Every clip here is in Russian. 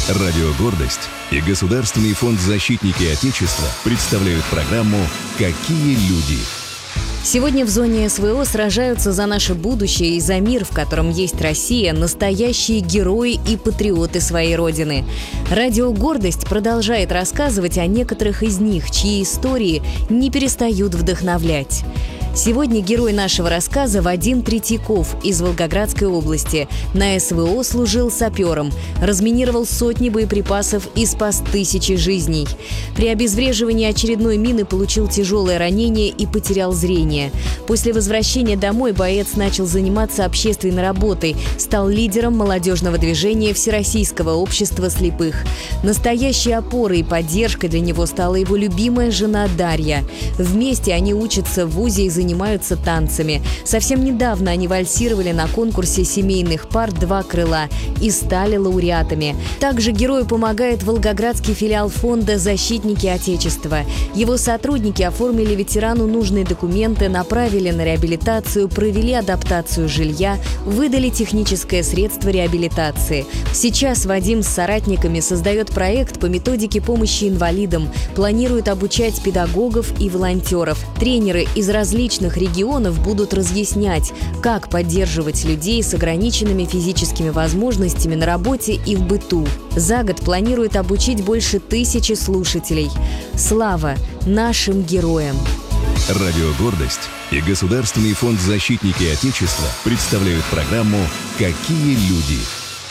Радио «Гордость» и Государственный фонд «Защитники Отечества» представляют программу «Какие люди?». Сегодня в зоне СВО сражаются за наше будущее и за мир, в котором есть Россия, настоящие герои и патриоты своей Родины. Радио «Гордость» продолжает рассказывать о некоторых из них, чьи истории не перестают вдохновлять. Сегодня герой нашего рассказа Вадим Третьяков из Волгоградской области. На СВО служил сапером, разминировал сотни боеприпасов и спас тысячи жизней. При обезвреживании очередной мины получил тяжелое ранение и потерял зрение. После возвращения домой боец начал заниматься общественной работой, стал лидером молодежного движения Всероссийского общества слепых. Настоящей опорой и поддержкой для него стала его любимая жена Дарья. Вместе они учатся в вузе и занимаются танцами. Совсем недавно они вальсировали на конкурсе семейных пар «Два крыла» и стали лауреатами. Также герою помогает Волгоградский филиал фонда «Защитники Отечества». Его сотрудники оформили ветерану нужные документы, направили на реабилитацию, провели адаптацию жилья, выдали техническое средство реабилитации. Сейчас Вадим с соратниками создает проект по методике помощи инвалидам, планирует обучать педагогов и волонтеров. Тренеры из различных регионов будут разъяснять, как поддерживать людей с ограниченными физическими возможностями на работе и в быту. За год планирует обучить больше 1000 слушателей. Слава нашим героям! Радио «Гордость» и Государственный фонд «Защитники Отечества» представляют программу «Какие люди?».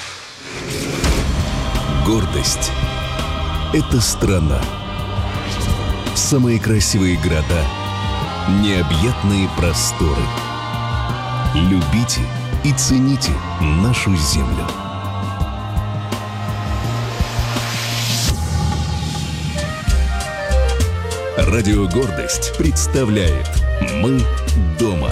Гордость – это страна. Самые красивые города, необъятные просторы. Любите и цените нашу землю. Радио «Гордость» представляет «Мы дома».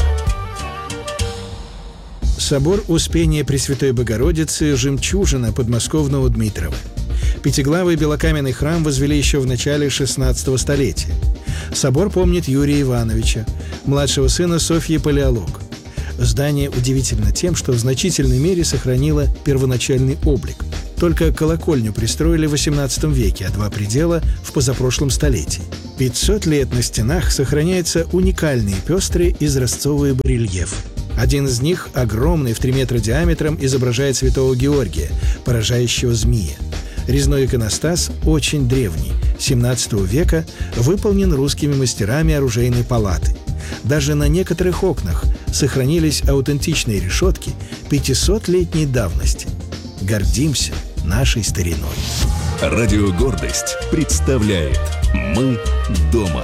Собор Успения Пресвятой Богородицы – жемчужина подмосковного Дмитрова. Пятиглавый белокаменный храм возвели еще в начале XVI столетия. Собор помнит Юрия Ивановича, младшего сына Софьи Палеолог. Здание удивительно тем, что в значительной мере сохранило первоначальный облик. Только колокольню пристроили в XVIII веке, а два предела – в позапрошлом столетии. 500 лет на стенах сохраняются уникальные пестрые изразцовые барельефы. Один из них, огромный, в 3 метра диаметром, изображает святого Георгия, поражающего змея. Резной иконостас очень древний, XVII века, выполнен русскими мастерами оружейной палаты. Даже на некоторых окнах сохранились аутентичные решетки 500-летней давности. Гордимся нашей стариной. Радио «Гордость» представляет «Мы дома».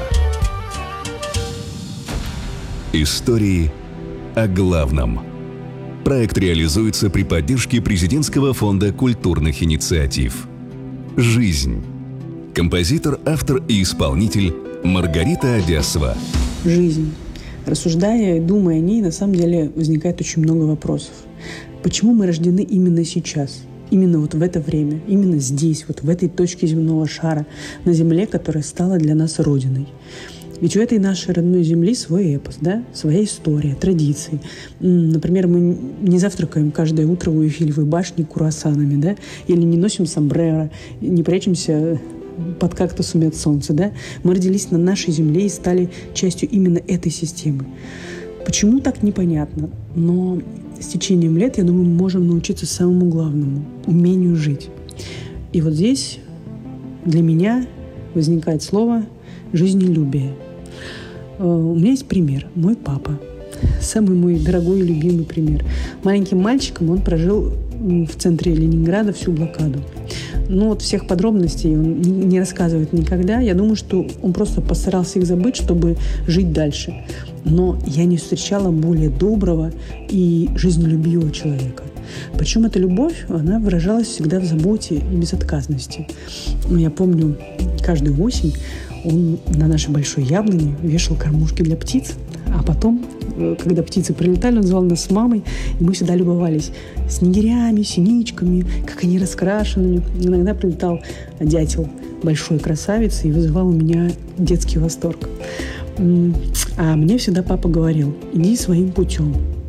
Истории о главном. Проект реализуется при поддержке Президентского фонда культурных инициатив. Жизнь. Композитор, автор и исполнитель Маргарита Одясова. Жизнь. Рассуждая и думая о ней, на самом деле возникает очень много вопросов. Почему мы рождены именно сейчас? Именно вот в это время, именно здесь, вот в этой точке земного шара, на земле, которая стала для нас родиной. Ведь у этой нашей родной земли свой эпос, да? Своя история, традиции. Например, мы не завтракаем каждое утро у Эйфелевой башни круассанами, да? Или не носим сомбреро, не прячемся под кактусами от солнца, да? Мы родились на нашей земле и стали частью именно этой системы. Почему так, непонятно, но с течением лет, я думаю, мы можем научиться самому главному – умению жить. И вот здесь для меня возникает слово «жизнелюбие». У меня есть пример. Мой папа. Самый мой дорогой и любимый пример. Маленьким мальчиком он прожил в центре Ленинграда всю блокаду. Но вот всех подробностей он не рассказывает никогда. Я думаю, что он просто постарался их забыть, чтобы жить дальше. Но я не встречала более доброго и жизнелюбивого человека. Причем эта любовь, она выражалась всегда в заботе и безотказности. Я помню, каждую осень он на нашей большой яблоне вешал кормушки для птиц, а потом, когда птицы прилетали, он звал нас с мамой, и мы всегда любовались снегирями, синичками, как они раскрашены. Иногда прилетал дятел, большой красавец, и вызывал у меня детский восторг. А мне всегда папа говорил: иди своим путем,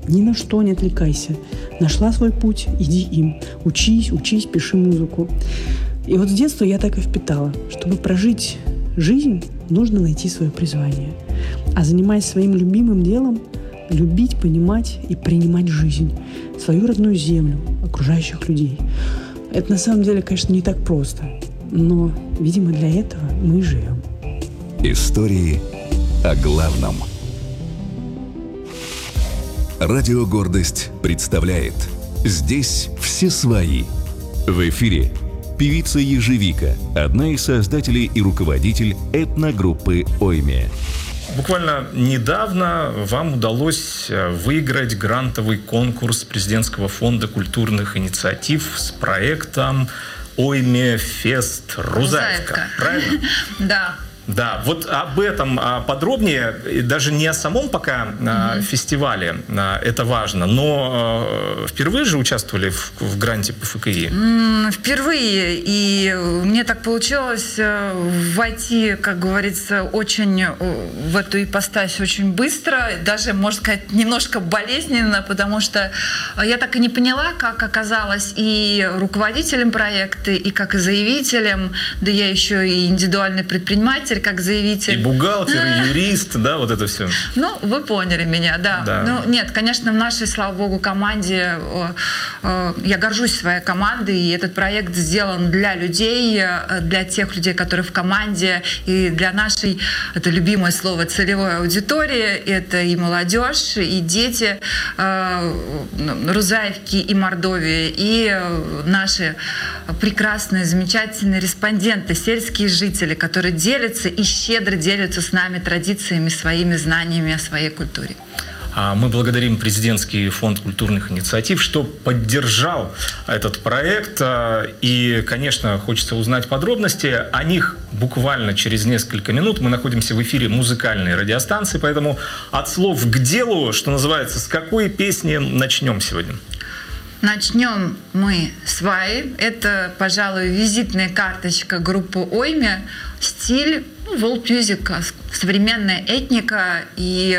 Ни на что не отвлекайся. Нашла свой путь, иди им. Учись, пиши музыку. И вот с детства я так и впитала. Чтобы прожить жизнь, нужно найти свое призвание. А занимаясь своим любимым делом, любить, понимать и принимать жизнь, свою родную землю, окружающих людей. Это на самом деле, конечно, не так просто. Но, видимо, для этого мы и живем. Истории о главном. Радио «Гордость» представляет «Здесь все свои». В эфире певица Ежевика, одна из создателей и руководитель этногруппы «Ойме». Буквально недавно вам удалось выиграть грантовый конкурс Президентского фонда культурных инициатив с проектом «Ойме Фест Рузаевка». Правильно? Да. Да, вот об этом подробнее, даже не о самом пока фестивале, это важно, но впервые же участвовали в гранте ПФКИ? Впервые, и мне так получилось войти, как говорится, очень в эту ипостась очень быстро, даже, можно сказать, немножко болезненно, потому что я так и не поняла, как оказалась и руководителем проекта, и как и заявителем, да я еще и индивидуальный предприниматель, как заявитель. И бухгалтер, и юрист, да, вот это все. Ну, вы поняли меня, да. Ну, нет, конечно, в нашей, слава богу, команде, я горжусь своей командой, и этот проект сделан для людей, для тех людей, которые в команде, и для нашей, это любимое слово, целевой аудитории, это и молодежь, и дети Рузаевки и Мордовии, и наши прекрасные, замечательные респонденты, сельские жители, которые делятся и щедро делятся с нами традициями, своими знаниями о своей культуре. Мы благодарим Президентский фонд культурных инициатив, что поддержал этот проект. И, конечно, хочется узнать подробности о них буквально через несколько минут. Мы находимся в эфире музыкальной радиостанции, поэтому от слов к делу, что называется, с какой песни начнем сегодня? Начнем мы с «Ваи». Это, пожалуй, визитная карточка группы «Ойме». Стиль world music, современная этника. И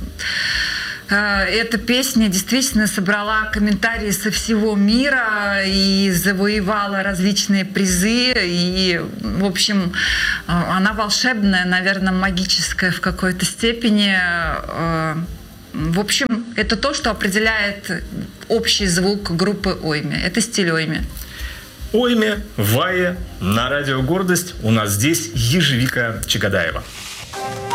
эта песня действительно собрала комментарии со всего мира и завоевала различные призы. И, в общем, она волшебная, наверное, магическая в какой-то степени. В общем, это то, что определяет общий звук группы «Ойме». Это стиль «Ойме». «Ойме», «Вае» на радио «Гордость». У нас здесь Ежевика Чагадаева.